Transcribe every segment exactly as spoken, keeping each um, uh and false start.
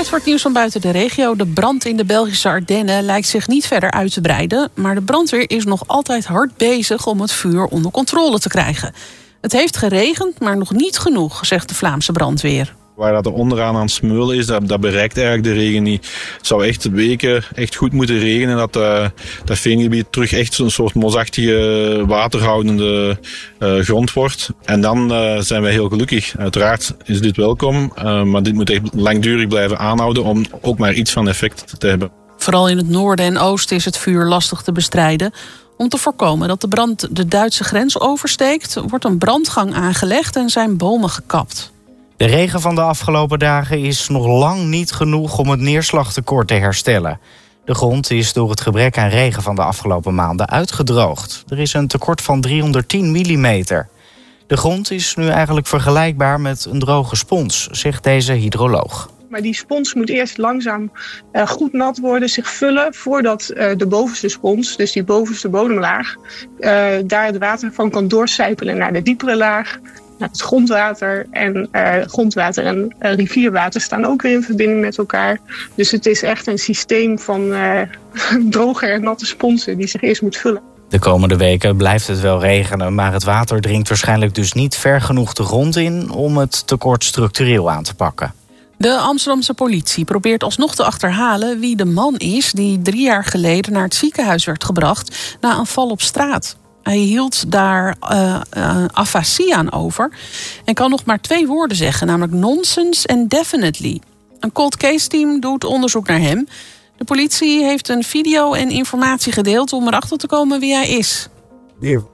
Tijd voor het nieuws van buiten de regio. De brand in de Belgische Ardennen lijkt zich niet verder uit te breiden. Maar de brandweer is nog altijd hard bezig om het vuur onder controle te krijgen. Het heeft geregend, maar nog niet genoeg, zegt de Vlaamse brandweer. Waar dat er onderaan aan het smeulen is, dat, dat bereikt eigenlijk de regen niet. Het zou echt weken echt goed moeten regenen, dat uh, dat veengebied terug echt zo'n soort mosachtige, waterhoudende uh, grond wordt. En dan uh, zijn wij heel gelukkig. Uiteraard is dit welkom, uh, maar dit moet echt langdurig blijven aanhouden om ook maar iets van effect te hebben. Vooral in het noorden en oosten is het vuur lastig te bestrijden. Om te voorkomen dat de brand de Duitse grens oversteekt, wordt een brandgang aangelegd en zijn bomen gekapt. De regen van de afgelopen dagen is nog lang niet genoeg om het neerslagtekort te herstellen. De grond is door het gebrek aan regen van de afgelopen maanden uitgedroogd. Er is een tekort van driehonderdtien millimeter. De grond is nu eigenlijk vergelijkbaar met een droge spons, zegt deze hydroloog. Maar die spons moet eerst langzaam uh, goed nat worden, zich vullen, voordat uh, de bovenste spons, dus die bovenste bodemlaag, uh, daar het water van kan doorcijpelen naar de diepere laag, naar het grondwater. En uh, grondwater en uh, rivierwater staan ook weer in verbinding met elkaar. Dus het is echt een systeem van uh, droge en natte sponsen die zich eerst moet vullen. De komende weken blijft het wel regenen, maar het water dringt waarschijnlijk dus niet ver genoeg de grond in om het tekort structureel aan te pakken. De Amsterdamse politie probeert alsnog te achterhalen wie de man is die drie jaar geleden naar het ziekenhuis werd gebracht na een val op straat. Hij hield daar uh, uh, afasie aan over en kan nog maar twee woorden zeggen, namelijk nonsense en definitely. Een cold case team doet onderzoek naar hem. De politie heeft een video en informatie gedeeld om erachter te komen wie hij is. De...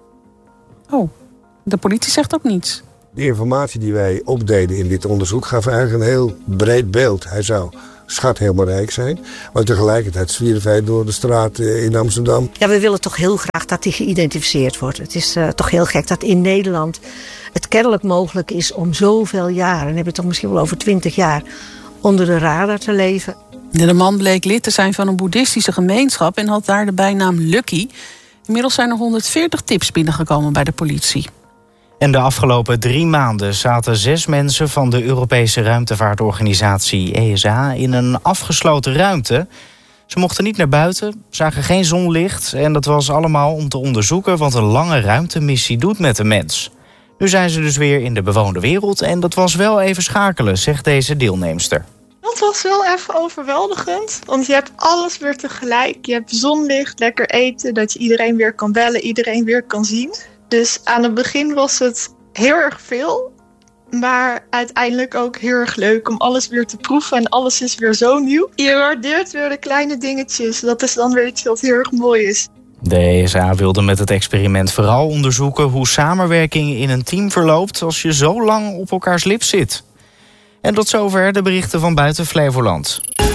Oh, de politie zegt ook niets. De informatie die wij opdeden in dit onderzoek gaf eigenlijk een heel breed beeld. Hij zou schat helemaal rijk zijn, maar tegelijkertijd zwierf hij door de straat in Amsterdam. Ja, we willen toch heel graag dat hij geïdentificeerd wordt. Het is uh, toch heel gek dat in Nederland het kennelijk mogelijk is om zoveel jaren, en hebben we het toch misschien wel over twintig jaar, onder de radar te leven. De man bleek lid te zijn van een boeddhistische gemeenschap en had daar de bijnaam Lucky. Inmiddels zijn er honderdveertig tips binnengekomen bij de politie. En de afgelopen drie maanden zaten zes mensen van de Europese ruimtevaartorganisatie E S A in een afgesloten ruimte. Ze mochten niet naar buiten, zagen geen zonlicht en dat was allemaal om te onderzoeken wat een lange ruimtemissie doet met de mens. Nu zijn ze dus weer in de bewoonde wereld en dat was wel even schakelen, zegt deze deelnemster. Dat was wel even overweldigend, want je hebt alles weer tegelijk. Je hebt zonlicht, lekker eten, dat je iedereen weer kan bellen, iedereen weer kan zien. Dus aan het begin was het heel erg veel, maar uiteindelijk ook heel erg leuk om alles weer te proeven en alles is weer zo nieuw. Je waardeert weer de kleine dingetjes, dat is dan weer iets wat heel erg mooi is. De E S A wilde met het experiment vooral onderzoeken hoe samenwerking in een team verloopt als je zo lang op elkaars lip zit. En tot zover de berichten van buiten Flevoland.